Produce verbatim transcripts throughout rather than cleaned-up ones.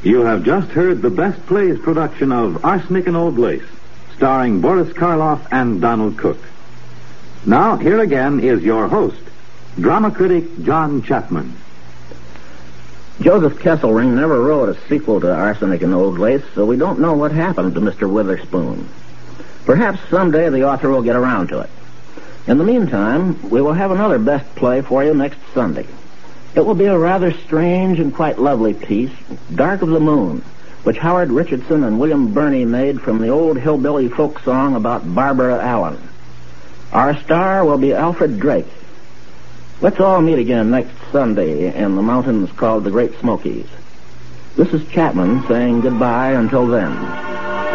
You have just heard the Best Plays production of Arsenic and Old Lace, starring Boris Karloff and Donald Cook. Now, here again is your host, drama critic John Chapman. Joseph Kesselring never wrote a sequel to Arsenic and Old Lace, so we don't know what happened to Mister Witherspoon. Perhaps someday the author will get around to it. In the meantime, we will have another Best Play for you next Sunday. It will be a rather strange and quite lovely piece, Dark of the Moon, which Howard Richardson and William Burney made from the old hillbilly folk song about Barbara Allen. Our star will be Alfred Drake. Let's all meet again next Sunday in the mountains called the Great Smokies. This is Chapman saying goodbye until then.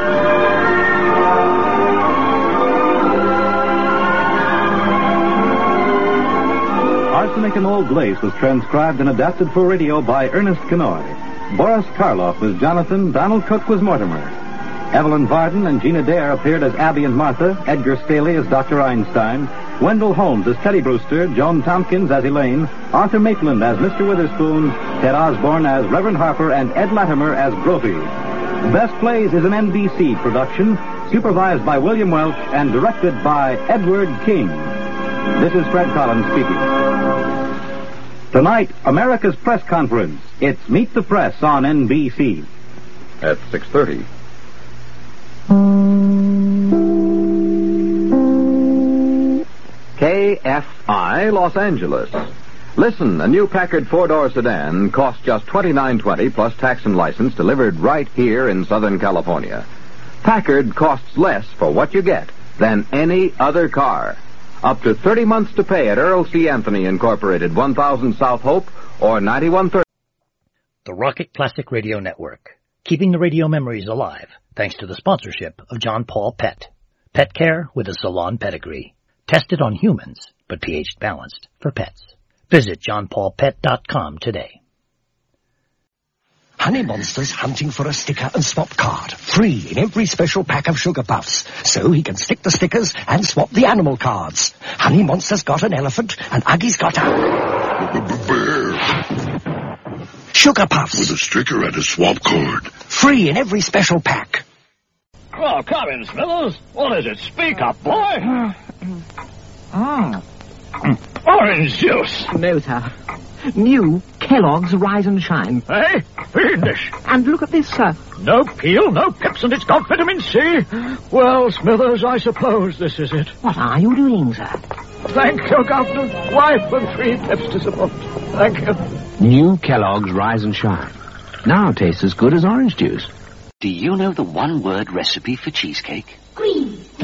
Arsenic and Old Lace was transcribed and adapted for radio by Ernest Kenoy. Boris Karloff was Jonathan, Donald Cook was Mortimer. Evelyn Varden and Gina Dare appeared as Abby and Martha, Edgar Staley as Doctor Einstein, Wendell Holmes as Teddy Brewster, Joan Tompkins as Elaine, Arthur Maitland as Mister Witherspoon, Ted Osborne as Reverend Harper, and Ed Latimer as Brophy. Best Plays is an N B C production, supervised by William Welch and directed by Edward King. This is Fred Collins speaking. Tonight, America's Press Conference. It's Meet the Press on N B C. At six thirty. K F I, Los Angeles. Listen, a new Packard four-door sedan costs just twenty-nine twenty plus tax and license, delivered right here in Southern California. Packard costs less for what you get than any other car. Up to thirty months to pay at Earl C. Anthony Incorporated, one thousand South Hope, or ninety-one thirty. The Rocket Classic Radio Network, keeping the radio memories alive, thanks to the sponsorship of John Paul Pet. Pet care with a salon pedigree. Tested on humans, but pH balanced for pets. Visit john paul pet dot com today. Honey Monster's hunting for a sticker and swap card. Free in every special pack of Sugar Puffs. So he can stick the stickers and swap the animal cards. Honey Monster's got an elephant and Uggie's got a... bear. Sugar Puffs. With a sticker and a swap card. Free in every special pack. Oh, come in, Smithers. What is it? Speak up, boy. Oh. Orange juice. No, sir. New Kellogg's Rise and Shine. Hey, fiendish. And look at this, sir. No peel, no pips, and it's got vitamin C. Well, Smithers, I suppose this is it. What are you doing, sir? Thank you, Governor. Wife and three pips to support. Thank you. New Kellogg's Rise and Shine. Now tastes as good as orange juice. Do you know the one-word recipe for cheesecake? Green.